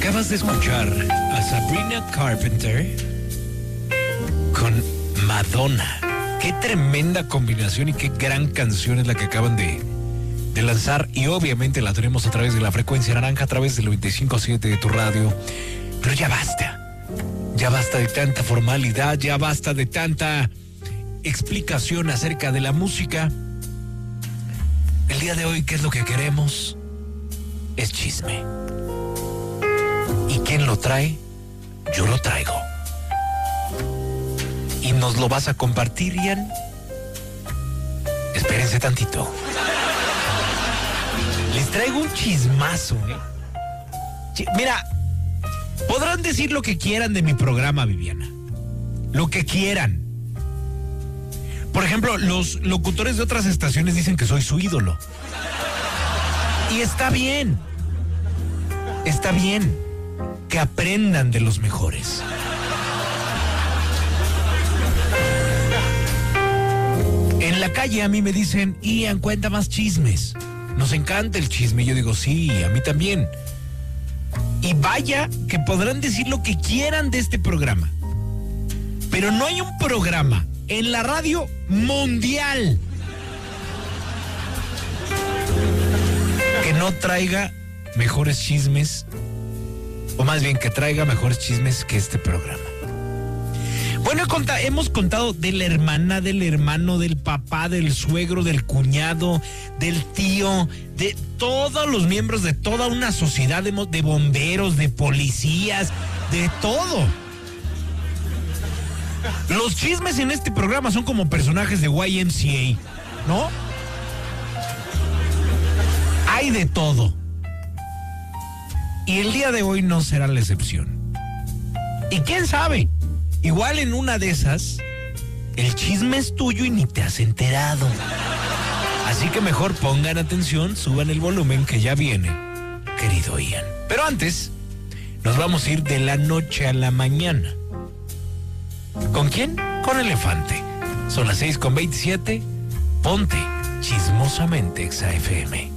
Acabas de escuchar a Sabrina Carpenter con Madonna. Qué tremenda combinación y qué gran canción es la que acaban de lanzar. Y obviamente la tenemos a través de la frecuencia naranja, a través del 95.7 de tu radio. Pero ya basta. Ya basta de tanta formalidad, ya basta de tanta explicación acerca de la música. El día de hoy, ¿qué es lo que queremos? Es chisme. ¿Y quién lo trae? Yo lo traigo. ¿Y nos lo vas a compartir, Ian? Espérense tantito. Les traigo un chismazo, ¿eh? Mira, podrán decir lo que quieran de mi programa, Viviana. Lo que quieran. Por ejemplo, los locutores de otras estaciones dicen que soy su ídolo. Y está bien. Está bien. Que aprendan de los mejores. En la calle a mí me dicen, Ian, cuenta más chismes. Nos encanta el chisme. Yo digo, sí, a mí también. Y vaya que podrán decir lo que quieran de este programa. Pero no hay un programa en la radio mundial que no traiga mejores chismes, o más bien que traiga mejores chismes que este programa. Bueno, hemos contado de la hermana, del hermano, del papá, del suegro, del cuñado, del tío, de todos los miembros de toda una sociedad, de bomberos, de policías, de todo. Los chismes en este programa son como personajes de YMCA, ¿no? Hay de todo. Y el día de hoy no será la excepción. Y quién sabe, igual en una de esas, el chisme es tuyo y ni te has enterado. Así que mejor pongan atención, suban el volumen que ya viene, querido Ian. Pero antes, nos vamos a ir de la noche a la mañana. ¿Con quién? Con Elefante. Son las 6:27. Ponte chismosamente Exa FM.